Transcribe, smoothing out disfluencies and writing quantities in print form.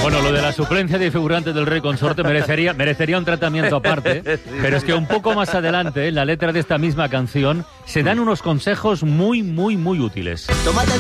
Bueno, lo de la suplencia de figurante del Rey Consorte merecería un tratamiento aparte, pero es que un poco más adelante, en la letra de esta misma canción, se dan unos consejos muy, muy, muy útiles.